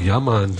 Ja, Mann.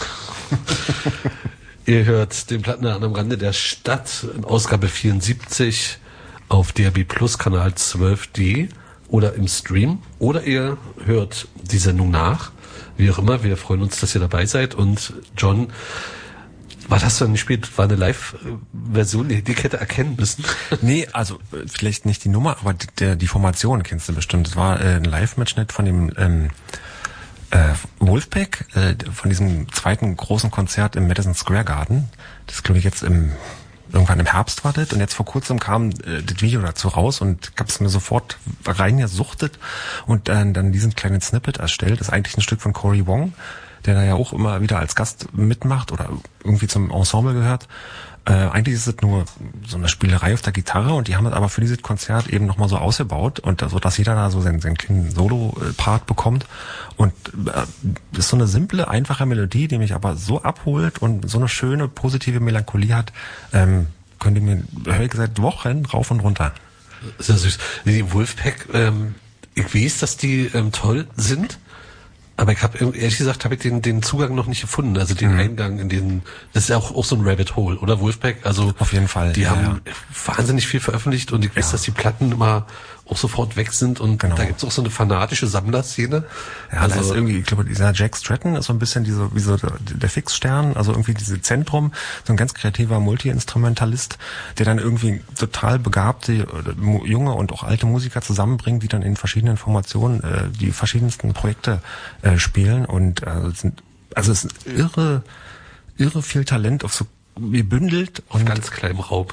Ihr hört den Plattenladen am Rande der Stadt in Ausgabe 74 auf DRB Plus Kanal 12D oder im Stream. Oder ihr hört die Sendung nach. Wie auch immer, wir freuen uns, dass ihr dabei seid. Und John, was hast du denn gespielt? War eine Live-Version, die hätte erkennen müssen. Nee, also vielleicht nicht die Nummer, aber die Formation kennst du bestimmt. Es war ein Live-Mitschnitt von dem Wolfpack, von diesem zweiten großen Konzert im Madison Square Garden. Das glaube ich jetzt irgendwann im Herbst war das. Und jetzt vor kurzem kam das Video dazu raus und ich habe es mir sofort reingesuchtet und dann diesen kleinen Snippet erstellt. Das ist eigentlich ein Stück von Cory Wong, der da ja auch immer wieder als Gast mitmacht oder irgendwie zum Ensemble gehört. Eigentlich ist es nur so eine Spielerei auf der Gitarre und die haben es aber für dieses Konzert eben nochmal so ausgebaut und so, dass jeder da so seinen kleinen Solo-Part bekommt. Und das ist so eine simple, einfache Melodie, die mich aber so abholt und so eine schöne, positive Melancholie hat, höre ich seit Wochen rauf und runter. Sehr süß. Die Wolfpack, ich weiß, dass die toll sind. Aber ich habe ehrlich gesagt den Zugang noch nicht gefunden, also den Eingang in den, das ist ja auch so ein Rabbit Hole, oder Wolfpack? Also auf jeden Fall. Die haben wahnsinnig viel veröffentlicht und ich weiß, dass die Platten immer auch sofort weg sind und da gibt's auch so eine fanatische Sammlerszene. Ja, also da ist irgendwie, ich glaube, dieser Jack Stratton ist so ein bisschen wie so der Fixstern, also irgendwie diese Zentrum, so ein ganz kreativer Multi-Instrumentalist, der dann irgendwie total begabte junge und auch alte Musiker zusammenbringt, die dann in verschiedenen Formationen die verschiedensten Projekte spielen und es ist irre viel Talent auf so gebündelt und ganz kleinem Raum.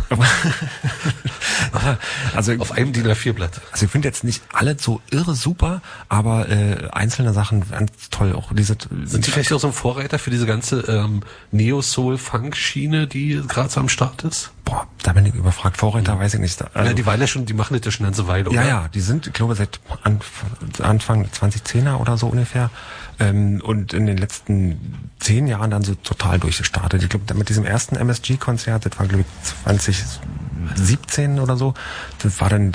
Also auf einem DIN A4-Blatt. Also ich finde jetzt nicht alle so irre super, aber einzelne Sachen ganz toll. Auch sind die vielleicht auch so ein Vorreiter für diese ganze Neo-Soul-Funk-Schiene, die gerade so am Start ist? Boah, da bin ich überfragt. Vorreiter weiß ich nicht. Also, die waren ja schon, die machen das ja schon eine ganze Weile, oder? Ja, die sind, ich glaube, seit Anfang 2010er oder so ungefähr. Und in den letzten 10 Jahren dann so total durchgestartet. Ich glaube, mit diesem ersten MSG-Konzert, das war, glaube ich, 2017 oder so, das war dann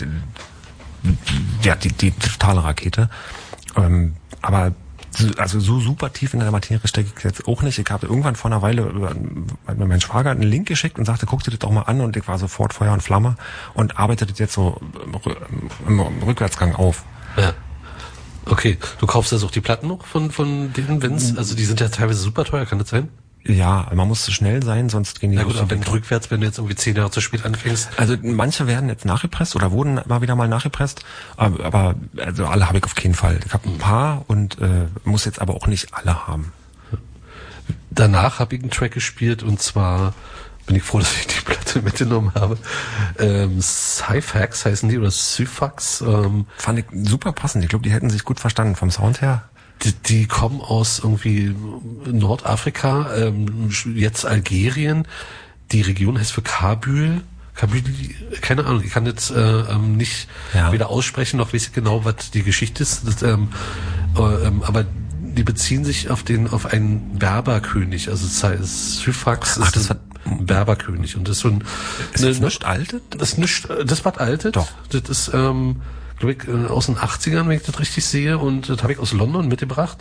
die totale Rakete. Aber also so super tief in der Materie stecke ich jetzt auch nicht. Ich habe irgendwann vor einer Weile hat mir mein Schwager einen Link geschickt und sagte, guck dir das doch mal an, und ich war sofort Feuer und Flamme und arbeite das jetzt so im Rückwärtsgang auf. Ja. Okay, du kaufst also auch die Platten noch von denen, also die sind ja teilweise super teuer, kann das sein? Ja, man muss schnell sein, sonst gehen die. Na gut, aber wenn du jetzt irgendwie 10 Jahre zu spät anfängst. Also manche werden jetzt nachgepresst oder wurden mal wieder mal nachgepresst, aber also alle habe ich auf keinen Fall. Ich habe ein paar und muss jetzt aber auch nicht alle haben. Danach habe ich einen Track gespielt und zwar bin ich froh, dass ich die Platte mitgenommen habe. Syphax heißen die oder Syphax. Fand ich super passend. Ich glaube, die hätten sich gut verstanden vom Sound her. Die kommen aus irgendwie Nordafrika, jetzt Algerien. Die Region heißt für Kabul, keine Ahnung, ich kann jetzt nicht weder aussprechen, noch weiß ich genau, was die Geschichte ist. Aber die beziehen sich auf einen Berberkönig. Also Syphax ist ein Berberkönig. Und das ist so ein... Ist das nicht Altes? Das war Altes. Doch. Das ist... glaube ich, aus den 80ern, wenn ich das richtig sehe, und das habe ich aus London mitgebracht.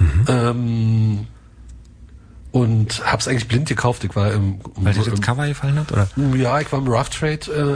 Und hab's eigentlich blind gekauft. Ich war weil dir das Cover gefallen hat, oder? Ja, ich war im Rough Trade.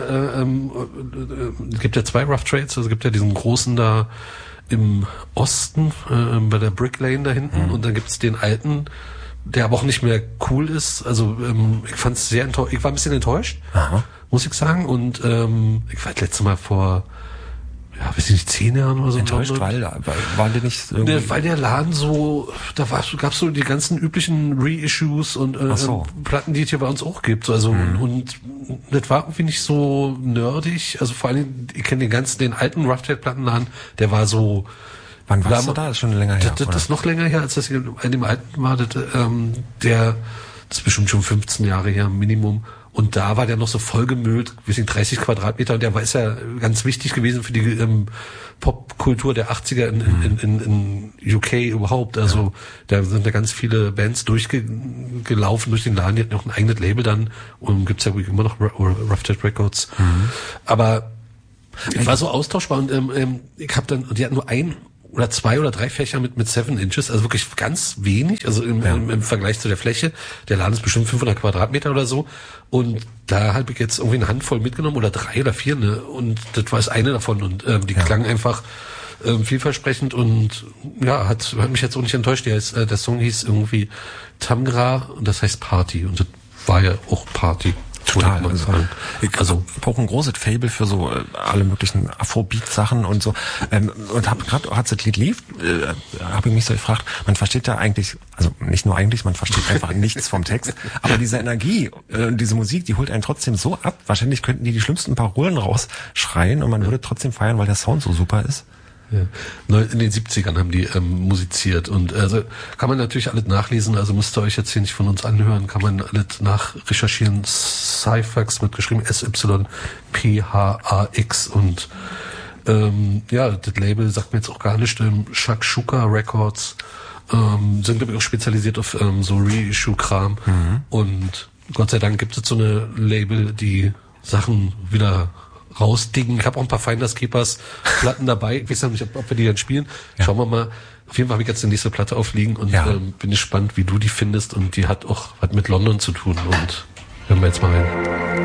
Es gibt ja 2 Rough Trades. Also es gibt ja diesen großen da im Osten, bei der Brick Lane da hinten, und dann gibt's den alten, der aber auch nicht mehr cool ist. Also ich fand's sehr enttäuscht. Ich war ein bisschen enttäuscht, muss ich sagen. Und ich war das letzte Mal vor weiß ich nicht, 10 Jahren oder so. Enttäuscht, weil waren die nicht irgendwie... Weil der Laden so, gab's so die ganzen üblichen Reissues und Platten, die es hier bei uns auch gibt. Also und das war irgendwie nicht so nerdig. Also vor allem, ich kenne den alten Rough Trade Plattenladen, der war so... Wann warst du da? Das ist schon länger her. Das ist noch länger her, als das in dem alten war. Das ist bestimmt schon 15 Jahre her, Minimum. Und da war der noch so vollgemüllt, wir sind 30 Quadratmeter, und der war ja ganz wichtig gewesen für die Popkultur der 80er in UK überhaupt. Also da sind ja ganz viele Bands durchgelaufen durch den Laden, die hatten auch ein eigenes Label dann, und gibt's ja immer noch Rough Trade Records. Aber ich war so austauschbar, und ich habe dann, die hatten nur ein oder 2 oder 3 Fächer mit 7 Inches, also wirklich ganz wenig, also im Vergleich zu der Fläche. Der Laden ist bestimmt 500 Quadratmeter oder so. Und da habe ich jetzt irgendwie eine Handvoll mitgenommen oder 3 oder 4, ne? Und das war das eine davon. Und die klang einfach vielversprechend und ja, hat mich jetzt auch nicht enttäuscht. Der Song hieß irgendwie Tamgra und das heißt Party. Und das war ja auch Party. Total. Ich auch ein großes Fable für so alle möglichen Afrobeat-Sachen und so. Und habe gerade, als das Lied lief, habe ich mich so gefragt, man versteht da eigentlich, also nicht nur eigentlich, man versteht einfach nichts vom Text, aber diese Energie, diese Musik, die holt einen trotzdem so ab. Wahrscheinlich könnten die schlimmsten Parolen rausschreien und man würde trotzdem feiern, weil der Sound so super ist. Ja. In den 70ern haben die musiziert und also kann man natürlich alles nachlesen, also müsst ihr euch jetzt hier nicht von uns anhören, kann man alles nachrecherchieren. Syphax wird geschrieben SYPHAX und das Label sagt mir jetzt auch gar nicht, Shakshuka Records sind glaube ich auch spezialisiert auf so Reissue-Kram und Gott sei Dank gibt es so eine Label, die Sachen wieder rausdingen. Ich habe auch ein paar Finders Keepers Platten dabei. Ich weiß noch nicht, ob wir die dann spielen. Ja. Schauen wir mal. Auf jeden Fall habe ich jetzt die nächste Platte aufliegen und bin gespannt, wie du die findest. Und die hat auch was mit London zu tun. Und hören wir jetzt mal rein.